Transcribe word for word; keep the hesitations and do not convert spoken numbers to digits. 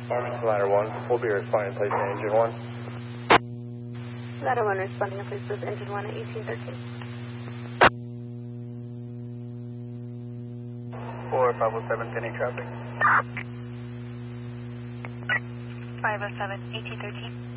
Army's Ladder one, we'll be responding to place in engine one. Ladder one responding to place with engine one at eighteen thirteen. four five oh seven, pending traffic. five oh seven, eighteen thirteen.